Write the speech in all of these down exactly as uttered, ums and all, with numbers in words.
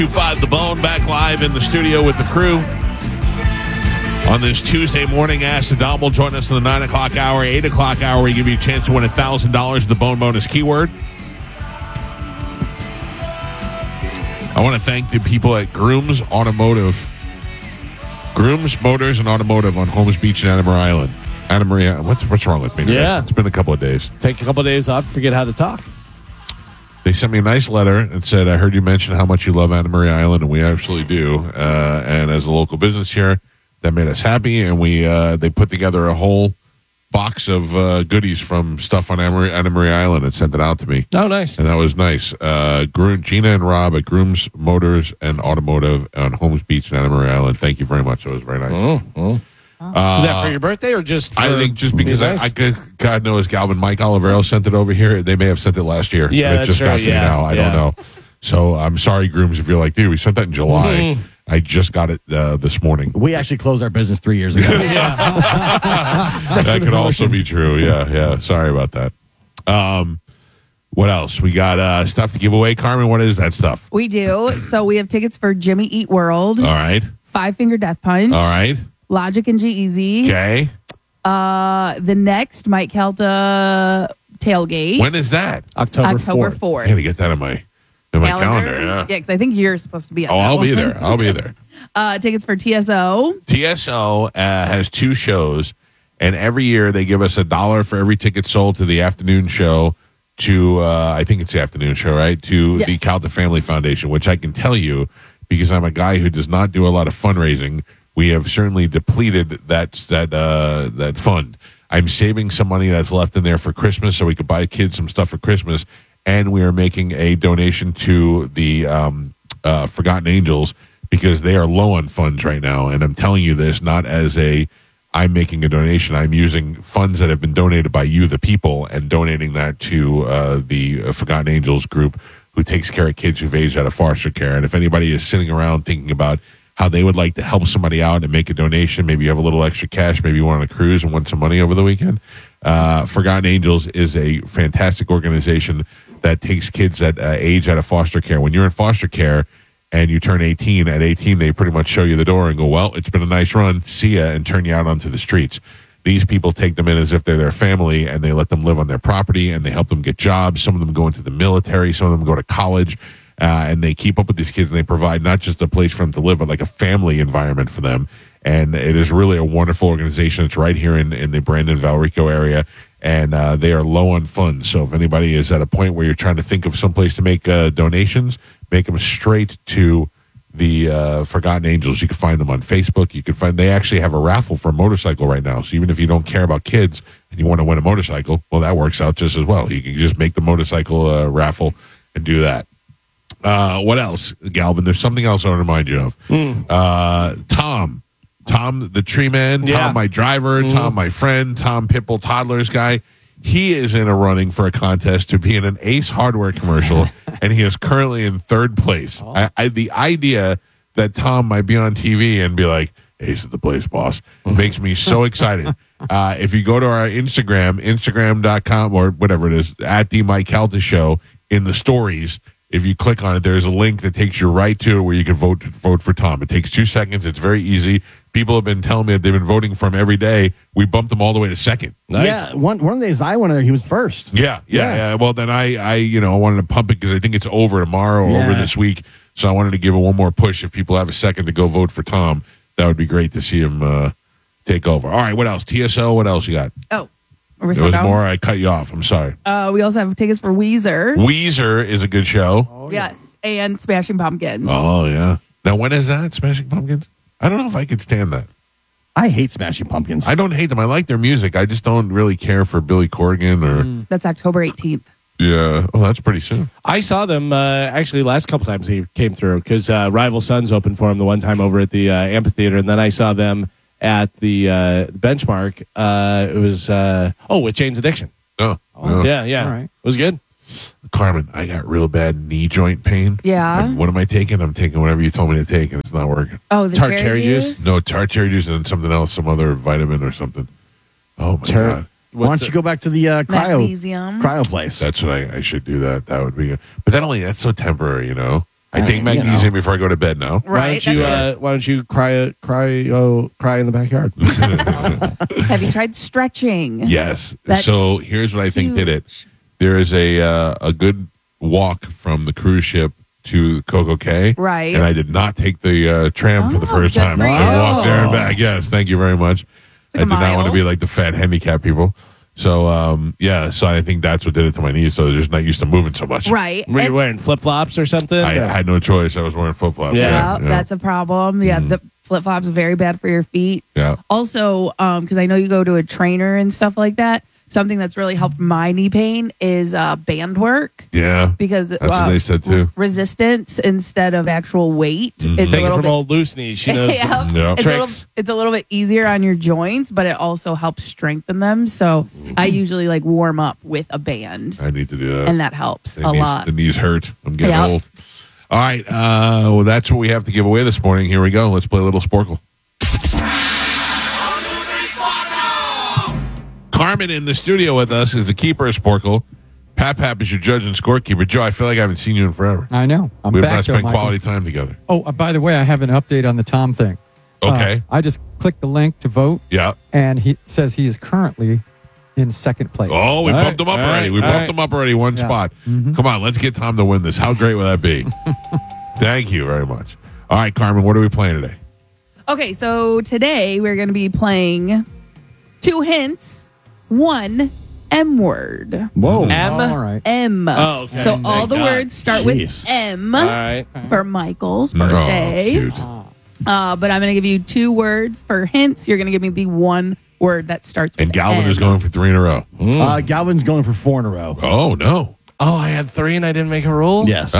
Five The Bone back live in the studio with the crew on this Tuesday morning. Ask the Dom will join us in the nine o'clock hour, eight o'clock hour. We give you a chance to win a thousand dollars. The Bone bonus keyword. I want to thank the people at Grooms Automotive, Grooms Motors and Automotive on Holmes Beach and Anna Maria Island. Anna Maria, what's what's wrong with me today? Yeah, it's been a couple of days. Take a couple of days off, forget how to talk. They sent me a nice letter and said, I heard you mention how much you love Anna Maria Island, and we absolutely do. Uh, and as a local business here, that made us happy. And we uh, they put together a whole box of uh, goodies from stuff on Anna Maria, Anna Maria Island and sent it out to me. Oh, nice. And that was nice. Uh, Gina and Rob at Grooms Motors and Automotive on Holmes Beach and Anna Maria Island. Thank you very much. That was very nice. Oh, oh. Uh, Is that for your birthday or just for I think just because I, nice? I could, God knows Galvin Mike Olivero sent it over here. They may have sent it last year. Yeah, it that's just true. got to me Yeah, now. I yeah. don't know. So I'm sorry, Grooms, if you're like, dude, we sent that in July. Mm-hmm. I just got it uh, this morning. We actually closed our business three years ago. That could also be true. Yeah, yeah. Sorry about that. Um, what else? We got uh, stuff to give away. Carmen, what is that stuff? We do. So we have tickets for Jimmy Eat World, All right. Five Finger Death Punch, All right. Logic and G-Eazy. Okay. Uh, the next Mike Kelta tailgate. When is that? October October fourth. fourth. I got to get that in my in my calendar. Yeah. Yeah, because I think you're supposed to be at Oh, that I'll be one. there. I'll be there. Uh, tickets for T S O. T S O uh, has two shows, and every year they give us a dollar for every ticket sold to the afternoon show. To uh, I think it's the afternoon show, right? To Yes. the Calta Family Foundation, which I can tell you because I'm a guy who does not do a lot of fundraising. We have certainly depleted that that uh, that fund. I'm saving some money that's left in there for Christmas, so we could buy kids some stuff for Christmas, and we are making a donation to the um, uh, Forgotten Angels because they are low on funds right now. And I'm telling you this not as a I'm making a donation. I'm using funds that have been donated by you, the people, and donating that to uh, the uh, Forgotten Angels group who takes care of kids who've aged out of foster care. And if anybody is sitting around thinking about how they would like to help somebody out and make a donation, maybe you have a little extra cash, maybe you want on a cruise and want some money over the weekend, uh, Forgotten Angels is a fantastic organization that takes kids that uh, age out of foster care. When you're in foster care and you turn eighteen, at eighteen, they pretty much show you the door and go, well, it's been a nice run, see ya, and turn you out onto the streets. These people take them in as if they're their family, and they let them live on their property, and they help them get jobs. Some of them go into the military. Some of them go to college, uh, and they keep up with these kids, and they provide not just a place for them to live, but like a family environment for them. And it is really a wonderful organization. It's right here in, in the Brandon, Valrico area, and uh, they are low on funds. So if anybody is at a point where you're trying to think of some place to make uh, donations, make them straight to the uh, Forgotten Angels. You can find them on Facebook. You can find they actually have a raffle for a motorcycle right now. So even if you don't care about kids and you want to win a motorcycle, well, that works out just as well. You can just make the motorcycle uh, raffle and do that. Uh, what else, Galvin? There's something else I want to remind you of. Mm. Uh, Tom, Tom, the tree man, Tom, Yeah. my driver, Mm. Tom, my friend, Tom Pitbull Toddlers guy. He is in a running for a contest to be in an Ace Hardware commercial, and he is currently in third place. Oh. I, I, the idea that Tom might be on T V and be like, Ace is the place, boss, makes me so excited. Uh, if you go to our Instagram, instagram dot com or whatever it is, at the Mike Calta Show, in the stories, if you click on it, there's a link that takes you right to where you can vote vote for Tom. It takes two seconds. It's very easy. People have been telling me that they've been voting for him every day. We bumped him all the way to second. Nice. Yeah, one one of the days I went there, he was first. Yeah, yeah, Yeah. yeah. Well, then I, I, you know, I wanted to pump it because I think it's over tomorrow or Yeah. over this week. So I wanted to give it one more push. If people have a second to go vote for Tom, that would be great to see him uh, take over. All right, what else? T S O, what else you got? Oh, are we There still was going? more. I cut you off. I'm sorry. Uh, we also have tickets for Weezer. Weezer is a good show. Yes, and Smashing Pumpkins. Oh, yeah. Now, when is that, Smashing Pumpkins? I don't know if I could stand that. I hate Smashing Pumpkins. I don't hate them. I like their music. I just don't really care for Billy Corgan or... That's October eighteenth. Yeah. Oh, that's pretty soon. I saw them uh, actually last couple times he came through because uh, Rival Sons opened for him the one time over at the uh, amphitheater, and then I saw them at the uh, Benchmark. Uh, it was uh, oh with Jane's Addiction. Oh, Oh. no. Yeah, yeah, All right. it was good. Carmen, I got real bad knee joint pain. Yeah. And what am I taking? I'm taking whatever you told me to take, and it's not working. Oh, the Tart cherry, cherry juice. juice? No, tart cherry juice and something else, some other vitamin or something. Oh, my Tur- God. Why What's don't you it- go back to the uh, cryo Magnesium. cryo place? That's what I, I should do that. That would be good. But that only, that's so temporary, you know? I take You magnesium know. before I go to bed now. Why Right. don't you that's uh, Why don't you cry cry oh, cry in the backyard? it. Have you tried stretching? Yes. That's So here's what I think did it. huge. There is a uh, a good walk from the cruise ship to Coco Cay. Right. And I did not take the uh, tram for the Oh, first good time. for I you. walked there and back. Yes, thank you very much. I like did a not want to mile. be like the fat handicapped people. So um, yeah, so I think that's what did it to my knees. So they're just not used to moving so much. Right. Were you And- wearing flip flops or something? I Or- had no choice. I was wearing flip flops. Yeah. Yeah, that's a problem. Yeah, the flip flops are very bad for your feet. yeah. Also, um, because I know you go to a trainer and stuff like that. Something that's really helped my knee pain is uh, band work Yeah. because That's what they said, too. Mm-hmm. resistance instead of actual weight. It's a Take it little from bit. old loose knees. She knows. Yep. Yeah. It's, a little, Tricks. it's a little bit easier on your joints, but it also helps strengthen them. So I usually like warm up with a band, I need to do that. and that helps the a knees, lot. The knees hurt. I'm getting Yeah. old. All right. Uh, well, that's what we have to give away this morning. Here we go. Let's play a little Sporkle. Carmen in the studio with us is the keeper of Sporkle. Pap Pap is your judge and scorekeeper. Joe, I feel like I haven't seen you in forever. I know. I'm We've back not though, spent Michael. quality time together. Oh, uh, by the way, I have an update on the Tom thing. Okay. Uh, I just clicked the link to vote, Yeah. and he says he is currently in second place. Oh, we All bumped right, him up all already. right, We all bumped right. him up already one Yeah. spot. Mhm. Come on, let's get Tom to win this. How great would that be? Thank you very much. All right, Carmen, what are we playing today? Okay, so today we're going to be playing two hints, one M word. Whoa. M? All right. M. Oh, okay. So Thank all the God. words start Jeez. with M All right. for Michael's Oh, birthday. cute. Ah. uh, but I'm going to give you two words for hints. You're going to give me the one word that starts with And Galvin M. is going for three in a row. Uh, Galvin's going for four in a row. Oh, no. Oh, I had three and I didn't make a rule. Yes.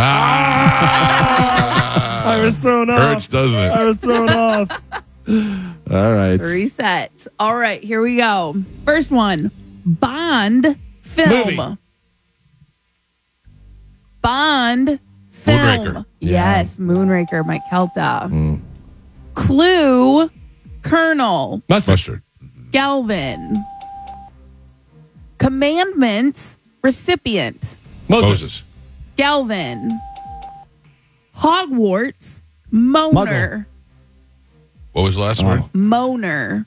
Ah! I was thrown Hurts, doesn't it? I was thrown off. All right. Three sets. All right, here we go. First one, Bond film. Movie. Bond film. Moonraker. Yes, Moonraker, Mike Kelta. Hmm. Clue, Colonel, Mustard. Mustard. Galvin. Commandments, recipient, Moses. Moses. Galvin. Hogwarts, Moaner. Muggle. What was the last Oh. word? Moaner.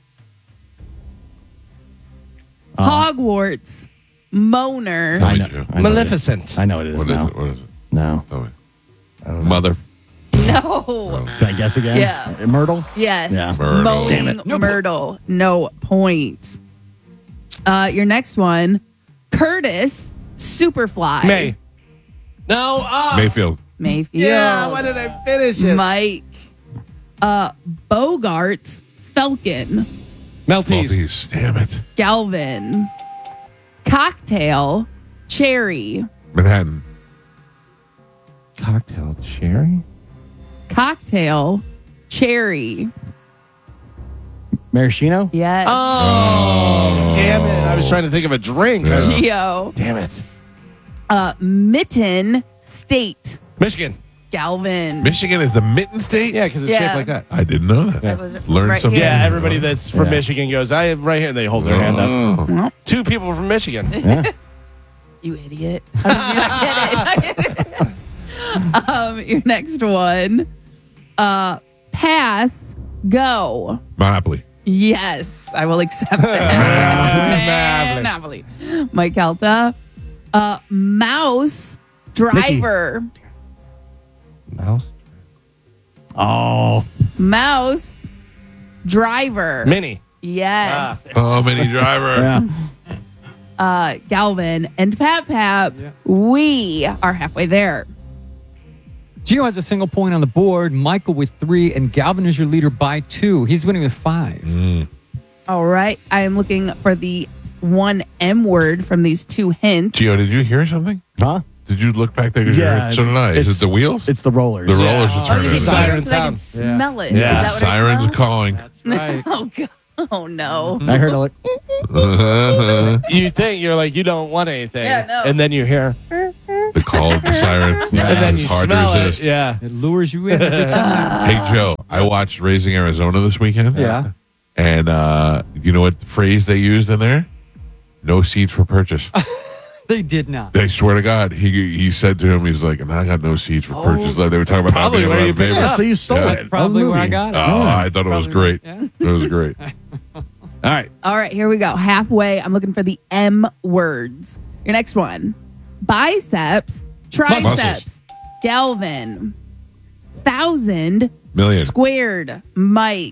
Uh, Hogwarts, Moaner. I know. Joe. I know Maleficent. It. I know it is What is now. it? What is it? No. Tell me. Mother. No. Can I guess again? Yeah. Uh, Myrtle? Yes. Yeah. Myrtle. Moaning Damn it. No Myrtle. No point. Uh, your next one, Curtis Superfly. May. No. Ah. Mayfield. Mayfield. Yeah. Why did I finish it? Mike. Uh, Bogarts Falcon. Maltese. Maltese. Damn it. Galvin. Cocktail Cherry. Manhattan. Cocktail cherry. Cocktail Cherry. Maraschino? Yes. Oh, damn it. I was trying to think of a drink. Yeah. Geo. Damn it. Uh, Mitten State. Michigan. Galvin. Michigan is the mitten state? Yeah, because it's Yeah. shaped like that. I didn't know that. That was Learn right something. here. Yeah, everybody that's from Yeah. Michigan goes, I am right here. They hold their hand up. Oh. Well, Two people from Michigan. Yeah. you idiot. How did you not get it? um, your next one. Uh, pass, go. Monopoly. Yes, I will accept that. Monopoly. Monopoly. Mike Kelta. Uh, mouse, driver. Mouse. Oh. Mouse, driver. Mini. Yes. Oh, mini driver. Yeah. Uh, Galvin and Pap Pap. Yeah. We are halfway there. Gio has a single point on the board. Michael with three, and Galvin is your leader by two. He's winning with five. Mm. All right. I am looking for the one M word from these two hints. Gio, did you hear something? Huh? Did you look back there? 'Cause you Yeah, heard- So did I. Is it's- it the wheels? It's the rollers. The Yeah. rollers are Oh, Oh, turning. you It's can a hear siren it 'cause I can sound. Yeah. smell it. Yeah. Is that what I Sirens smell? are calling. That's right. Oh, God. Oh, no. I heard it like, the You think you're like, you don't want anything. Yeah, no. And then you hear, call of the sirens. and then It's you hard to smell it. resist. Yeah. It lures you in every time. Hey, Joe, I watched Raising Arizona this weekend. Yeah. And uh, you know what phrase they used in there? No seeds for purchase. They did not. I swear to God, he he said to him, he's like, and I got no seats for purchase. Like, they were talking about Probably not being where allowed you to pay picked for it it. Yeah, so you stole Yeah. it. That's probably Oh, where I movie. got it. Oh, I thought it was Probably- great. Yeah. It was great. All right. All right, here we go. Halfway. I'm looking for the M words. Your next one: biceps, triceps, Muscles. Galvin, thousand, Million. squared, Mike,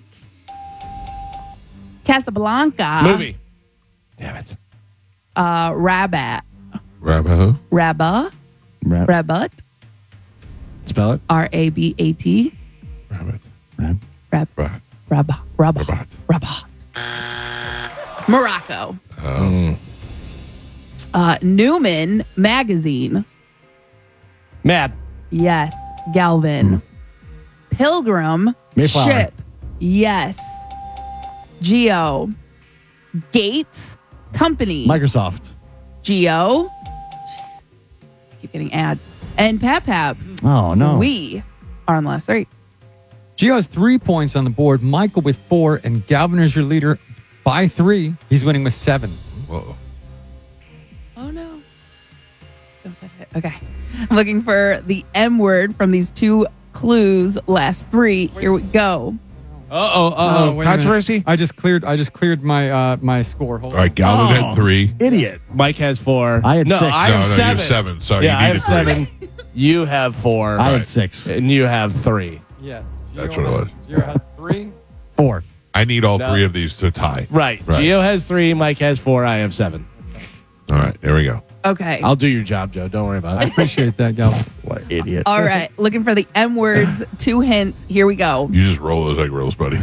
Casablanca, Movie. Damn it. uh, rabbit, Rabba. rabba, Rap, rabbit, Spell it. R A B A T, Rabbit. rap. rab, Rat. rabba, rabba, Rabat. rabba, Morocco, Um, uh, Newman magazine. Mad. Yes. Galvin. Pilgrim. Mayflower. Ship. Yes. Geo. Gates. Company. Microsoft. Geo. Jeez. Keep getting ads. And Pap Pap. Oh, no. We are on the last three. Gio has three points on the board. Michael with four, and Galvin is your leader by three. He's winning with seven. whoa. Oh no. Don't touch it. Okay. I'm looking for the M word from these two clues. Last three. Here we go. Uh oh. Uh oh. wait a minute. Controversy. I just cleared. I just cleared my uh, my score. Hold All right, Galvin Oh. had three. Idiot. Mike has four. I had no, six. I No, have no, you seven. have seven. Sorry, Yeah, you I have needed three. seven. You have four. I Right. had six. And you have three. Yes. Gio That's what it has- was. Gio has three. Four. I need all No. three of these to tie. Right. Right. Gio has three. Mike has four. I have seven. All right, there we go. Okay. I'll do your job, Joe. Don't worry about I it. appreciate that, Galvin. What an idiot. All right. Looking for the M words. Two hints. Here we go. You just roll those egg rolls, buddy.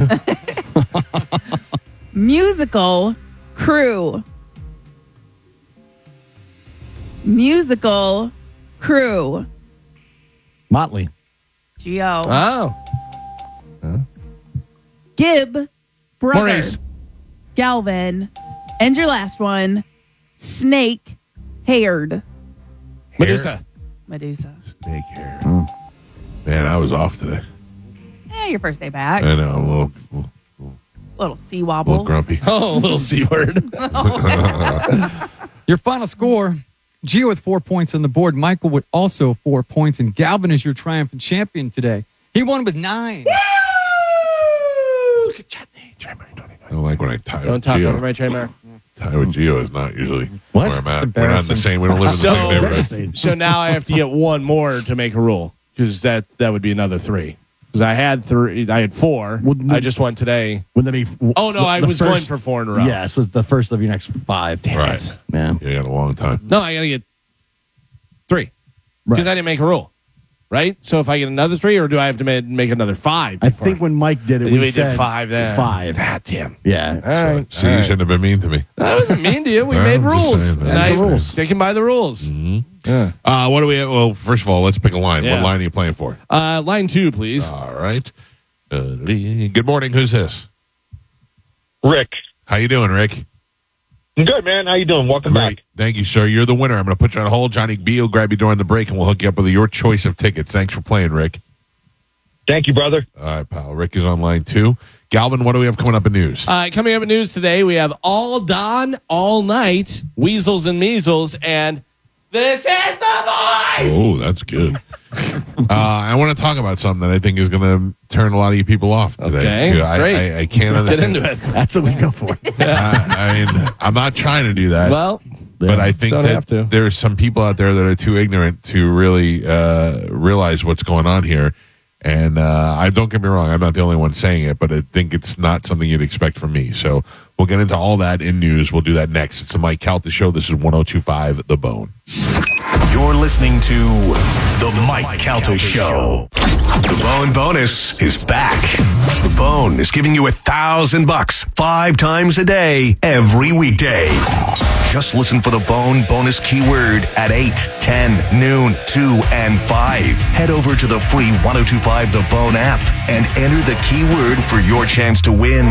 Musical crew. Musical crew. Motley. Geo. Oh. Gib. Brother. Maurice. Galvin. And your last one. Snake. Haired. Medusa. Medusa. Snake hair. Man, I was off today. Eh, your first day back. I know. I'm a little, little, Little sea little wobbles. grumpy. Oh, little C word. Your final score: Gio with four points on the board. Michael with also four points, and Galvin is your triumphant champion today. He won with nine. I don't like when I tie Don't with talk Gio. over my trademark. Tie with Gio is not usually What? where I'm at. It's We're not in the embarrassing. same. We don't live in the So- same neighborhood. So now I have to get one more to make a rule because that that would be another three. Because I had three, I had four. Wouldn't I it- just won today. Wouldn't that be? Oh no, the- I the was first- going for four in a row. Yeah, so it's the first of your next five. Damn Right. it. Man. You got a long time. No, I got to get three because Right. I didn't make a rule. Right. So if I get another three, or do I have to ma- make another five? I before think when Mike did it, we, we, did said five then. Five. Ah, damn. Yeah. All right. See, all you right. shouldn't have been mean to me. I wasn't mean to you. We Well, made I'm just rules. saying, man. and That's I the rules. sticking by the rules. Yeah. Uh, what do we? Well, first of all, let's pick a line. Yeah. What line are you playing for? Uh, line two, please. All right. Uh, good morning. Who's this? Rick. How you doing, Rick? I'm good, man. How you doing? Welcome Great. back. Thank you, sir. You're the winner. I'm going to put you on hold. Johnny B will grab you during the break, and we'll hook you up with your choice of tickets. Thanks for playing, Rick. Thank you, brother. All right, pal. Rick is on line two. Galvin, what do we have coming up in news? Uh, coming up in news today, we have All Dawn, All Night, Weasels and Measles, and This is the Voice! Oh, that's good. uh, I want to talk about something that I think is going to turn a lot of you people off today. Okay, Yeah, I, great. I, I can't Let's get understand. into it. That's what we go for. I, I mean, I'm not trying to do that. Well, But I think Don't have to. that there's some people out there that are too ignorant to really uh, realize what's going on here. And uh, I don't get me wrong, I'm not the only one saying it, but I think it's not something you'd expect from me. So we'll get into all that in news. We'll do that next. It's the Mike Calta Show. This is one oh two point five The Bone. You're listening to The Mike Calta Show. The Bone Bonus is back. The Bone is giving you a thousand bucks five times a day, every weekday. Just listen for the Bone Bonus keyword at eight, ten, noon, two, and five. Head over to the free one oh two point five The Bone app and enter the keyword for your chance to win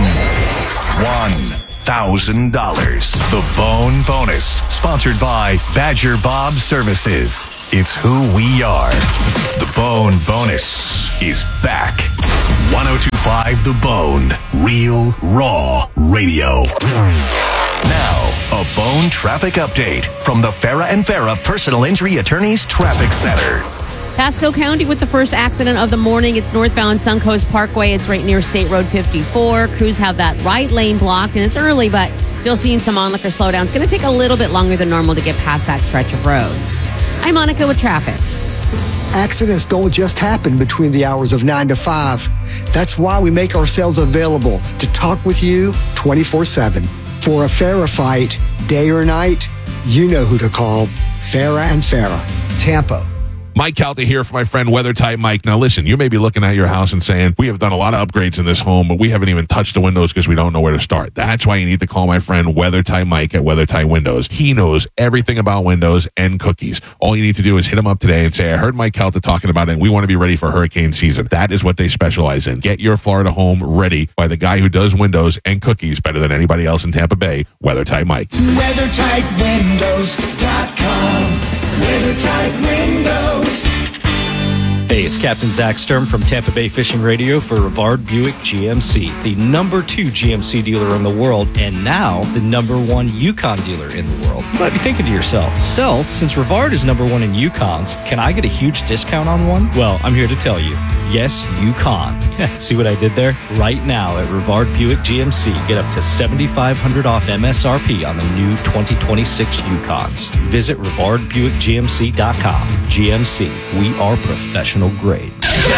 one thousand dollars. The Bone Bonus, sponsored by Badger Bob Services. It's who we are. The Bone Bonus is back. one oh two point five The Bone. Real, raw radio. Now, a Bone traffic update from the Farah and Farah Personal Injury Attorneys Traffic Center. Pasco County with the first accident of the morning. It's northbound Suncoast Parkway. It's right near State Road fifty-four. Crews have that right lane blocked, and it's early, but still seeing some onlooker slowdown. It's going to take a little bit longer than normal to get past that stretch of road. I'm Monica with traffic. Accidents don't just happen between the hours of nine to five. That's why we make ourselves available to talk with you twenty-four seven. For a Farah fight, day or night, you know who to call. Farah and Farah, Tampa. Mike Calta here for my friend WeatherTight Mike. Now listen, you may be looking at your house and saying, we have done a lot of upgrades in this home, but we haven't even touched the windows because we don't know where to start. That's why you need to call my friend WeatherTight Mike at WeatherTight Windows. He knows everything about windows and cookies. All you need to do is hit him up today and say, I heard Mike Calta talking about it, and we want to be ready for hurricane season. That is what they specialize in. Get your Florida home ready by the guy who does windows and cookies better than anybody else in Tampa Bay, WeatherTight Mike. weather tight windows dot com. WeatherTight Windows. Hey, it's Captain Zach Sturm from Tampa Bay Fishing Radio for Rivard Buick G M C, the number two G M C dealer in the world, and now the number one Yukon dealer in the world. You might be thinking to yourself, so, since Rivard is number one in Yukons, can I get a huge discount on one? Well, I'm here to tell you, yes, you can. See what I did there? Right now at Rivard Buick G M C, get up to seventy-five hundred dollars off M S R P on the new twenty twenty-six Yukons. Visit Rivard Buick G M C dot com. G M C, we are professional grade.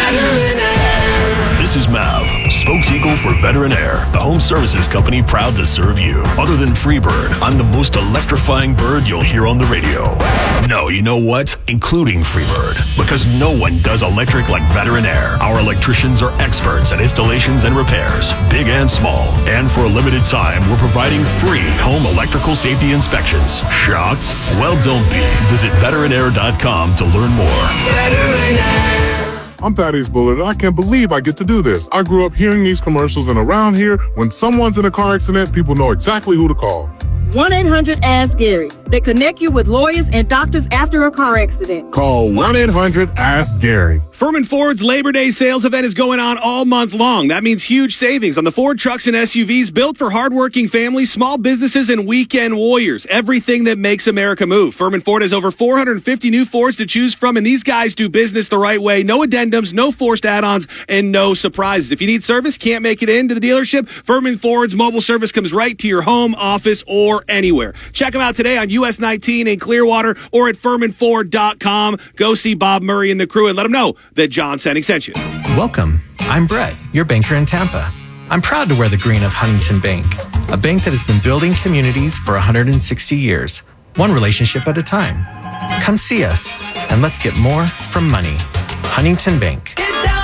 This is Mav, spokespeople for Veteran Air, the home services company proud to serve you. Other than Freebird, I'm the most electrifying bird you'll hear on the radio. No, you know what? Including Freebird. Because no one does electric like Veteran Air. Our electricians are experts at installations and repairs, big and small. And for a limited time, we're providing free home electrical safety inspections. Shocked? Well, don't be. Visit veteran air dot com to learn more. Veteran Air. I'm Thaddeus Bullard, and I can't believe I get to do this. I grew up hearing these commercials, and around here, when someone's in a car accident, people know exactly who to call. one eight hundred ask Gary. They connect you with lawyers and doctors after a car accident. Call one eight hundred ask Gary. Furman Ford's Labor Day sales event is going on all month long. That means huge savings on the Ford trucks and S U Vs built for hardworking families, small businesses, and weekend warriors. Everything that makes America move. Furman Ford has over four hundred fifty new Fords to choose from, and these guys do business the right way. No addendums, no forced add-ons, and no surprises. If you need service, can't make it into the dealership, Furman Ford's mobile service comes right to your home, office, or anywhere. Check them out today on U S nineteen in Clearwater or at furman ford dot com. Go see Bob Murray and the crew and let them know that John Senning sent you. Welcome. I'm Brett, your banker in Tampa. I'm proud to wear the green of Huntington Bank, a bank that has been building communities for one hundred sixty years, one relationship at a time. Come see us, and let's get more from money. Huntington Bank.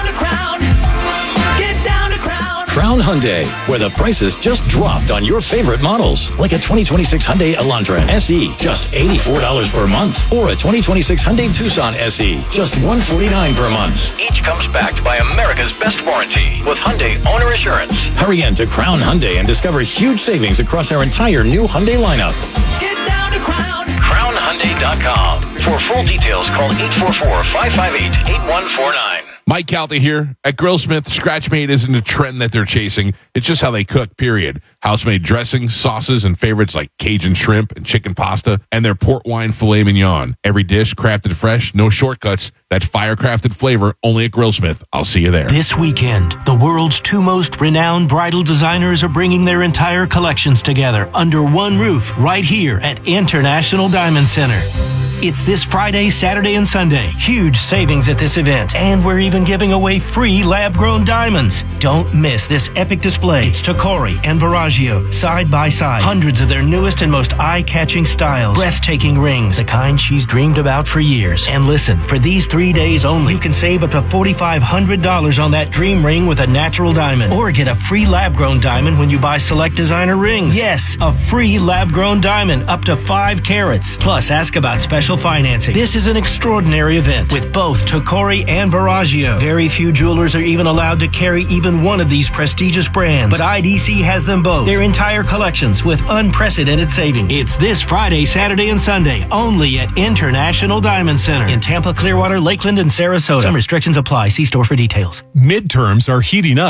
Crown Hyundai, where the prices just dropped on your favorite models, like a twenty twenty-six Hyundai Elantra S E, just eighty-four dollars per month, or a twenty twenty-six Hyundai Tucson S E, just one hundred forty-nine dollars per month. Each comes backed by America's best warranty with Hyundai Owner Assurance. Hurry in to Crown Hyundai and discover huge savings across our entire new Hyundai lineup. Get down to Crown. crown hyundai dot com. For full details, call eight four four, five five eight, eight one four nine. Mike Calta here. At Grillsmith, Scratchmade isn't a trend that they're chasing. It's just how they cook, period. House-made dressings, sauces, and favorites like Cajun shrimp and chicken pasta, and their port wine filet mignon. Every dish crafted fresh, no shortcuts. That fire-crafted flavor only at Grillsmith. I'll see you there. This weekend, the world's two most renowned bridal designers are bringing their entire collections together under one roof right here at International Diamond Center. It's this Friday, Saturday, and Sunday. Huge savings at this event. And we're even giving away free lab-grown diamonds. Don't miss this epic display. It's Tacori and Verragio, side by side. Hundreds of their newest and most eye-catching styles. Breathtaking rings, the kind she's dreamed about for years. And listen, for these three days only, you can save up to four thousand five hundred dollars on that dream ring with a natural diamond. Or get a free lab-grown diamond when you buy select designer rings. Yes, a free lab-grown diamond up to five carats. Plus, ask about special financing. This is an extraordinary event with both Tacori and Verragio. Very few jewelers are even allowed to carry even one of these prestigious brands, but I D C has them both. Their entire collections with unprecedented savings. It's this Friday, Saturday, and Sunday only at International Diamond Center in Tampa, Clearwater, Lakeland, and Sarasota. Some restrictions apply. See store for details. Midterms are heating up on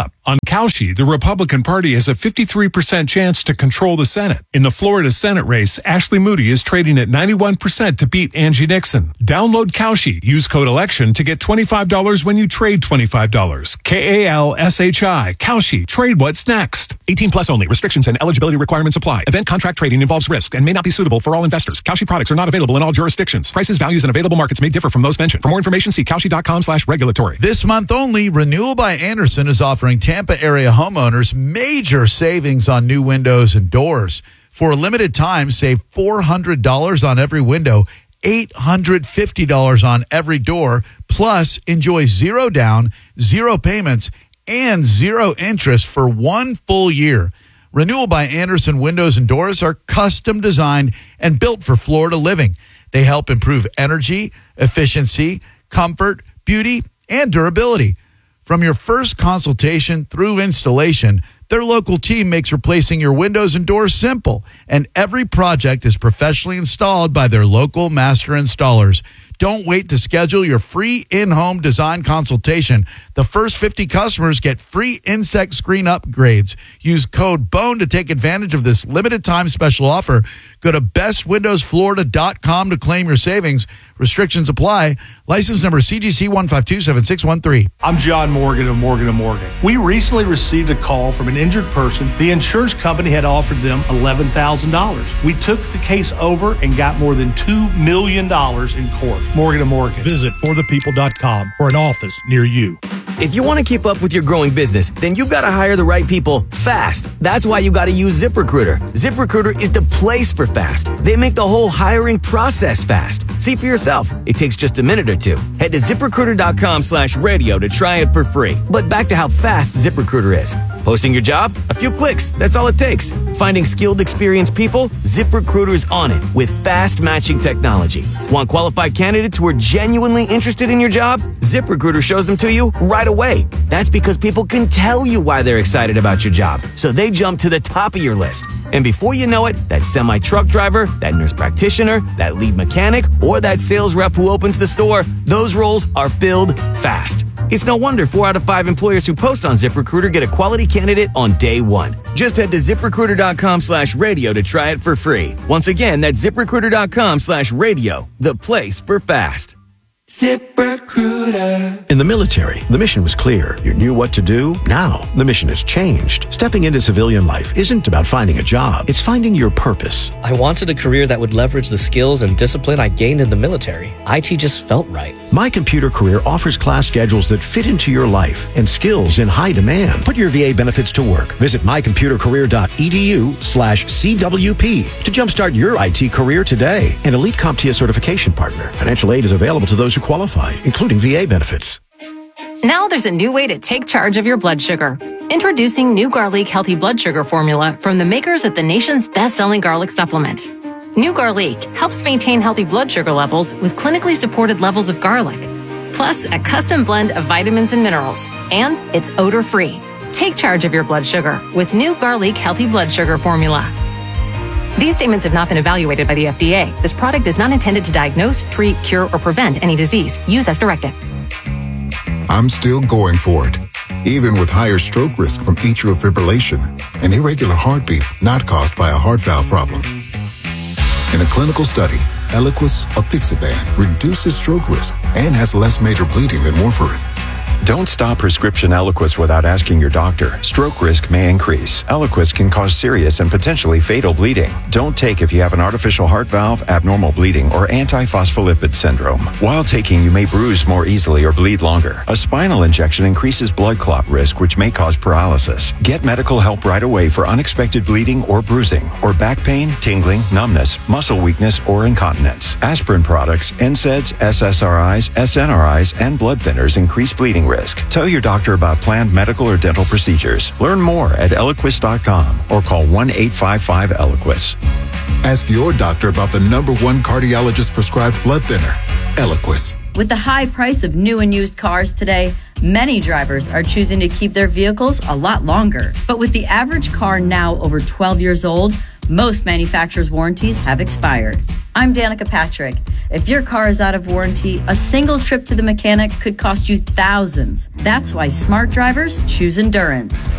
Cauchy, the Republican Party has a fifty-three percent chance to control the Senate. In the Florida Senate race, Ashley Moody is trading at ninety-one percent to beat Angie Nixon. Download Cauchy. Use code ELECTION to get twenty-five dollars when you trade twenty-five dollars. K A L S H I. Cauchy. Trade what's next. eighteen plus only. Restrictions and eligibility requirements apply. Event contract trading involves risk and may not be suitable for all investors. Cauchy products are not available in all jurisdictions. Prices, values, and available markets may differ from those mentioned. For more information, see cauchy.com slash regulatory. This month only, Renewal by Andersen is offering Tampa area homeowners major savings on new windows and doors. For a limited time, save four hundred dollars on every window, eight hundred fifty dollars on every door, plus enjoy zero down, zero payments, and zero interest for one full year. Renewal by Andersen windows and doors are custom designed and built for Florida living. They help improve energy, efficiency, comfort, beauty, and durability. From your first consultation through installation, their local team makes replacing your windows and doors simple, and every project is professionally installed by their local master installers. Don't wait to schedule your free in-home design consultation. The first fifty customers get free insect screen upgrades. Use code BONE to take advantage of this limited time special offer. Go to best windows florida dot com to claim your savings. Restrictions apply. License number C G C one five two seven six one three. I'm John Morgan of Morgan and Morgan. We recently received a call from an injured person. The insurance company had offered them eleven thousand dollars. We took the case over and got more than two million dollars in court. Morgan and Morgan. Visit for the people dot com for an office near you. If you want to keep up with your growing business, then you've got to hire the right people fast. That's why you got to use ZipRecruiter. ZipRecruiter is the place for fast. They make the whole hiring process fast. See for yourself. It takes just a minute or two. Head to ZipRecruiter.com slash radio to try it for free. But back to how fast ZipRecruiter is. Posting your job? A few clicks. That's all it takes. Finding skilled, experienced people? ZipRecruiter's on it with fast matching technology. Want qualified candidates who are genuinely interested in your job? ZipRecruiter shows them to you right away. That's because people can tell you why they're excited about your job. So they jump to the top of your list. And before you know it, that semi-truck driver, that nurse practitioner, that lead mechanic, or that sales rep who opens the store, those roles are filled fast. It's no wonder four out of five employers who post on ZipRecruiter get a quality candidate on day one. Just head to ZipRecruiter.com slash radio to try it for free. Once again, that's ZipRecruiter.com slash radio, the place for fast. ZipRecruiter. In the military, the mission was clear. You knew what to do. Now, the mission has changed. Stepping into civilian life isn't about finding a job. It's finding your purpose. I wanted a career that would leverage the skills and discipline I gained in the military. I T just felt right. My Computer Career offers class schedules that fit into your life and skills in high demand. Put your V A benefits to work. Visit mycomputercareer.edu slash CWP to jumpstart your I T career today. An Elite CompTIA certification partner. Financial aid is available to those who qualify, including V A benefits. Now there's a new way to take charge of your blood sugar. Introducing new Garlic Healthy Blood Sugar Formula from the makers of the nation's best-selling garlic supplement. New Garlic helps maintain healthy blood sugar levels with clinically supported levels of garlic, plus a custom blend of vitamins and minerals, and it's odor-free. Take charge of your blood sugar with new Garlic Healthy Blood Sugar Formula. These statements have not been evaluated by the F D A. This product is not intended to diagnose, treat, cure, or prevent any disease. Use as directed. I'm still going for it, even with higher stroke risk from atrial fibrillation, an irregular heartbeat not caused by a heart valve problem. In a clinical study, Eliquis apixaban reduces stroke risk and has less major bleeding than warfarin. Don't stop prescription Eliquis without asking your doctor. Stroke risk may increase. Eliquis can cause serious and potentially fatal bleeding. Don't take if you have an artificial heart valve, abnormal bleeding, or antiphospholipid syndrome. While taking, you may bruise more easily or bleed longer. A spinal injection increases blood clot risk, which may cause paralysis. Get medical help right away for unexpected bleeding or bruising, or back pain, tingling, numbness, muscle weakness, or incontinence. Aspirin products, N SAIDs, S S R Is, S N R Is, and blood thinners increase bleeding risk. Tell your doctor about planned medical or dental procedures. Learn more at Eliquis dot com or call one eight five five Eliquis. Ask your doctor about the number one cardiologist prescribed blood thinner, Eliquis. With the high price of new and used cars today, many drivers are choosing to keep their vehicles a lot longer. But with the average car now over twelve years old, most manufacturers' warranties have expired. I'm Danica Patrick. If your car is out of warranty, a single trip to the mechanic could cost you thousands. That's why smart drivers choose Endurance.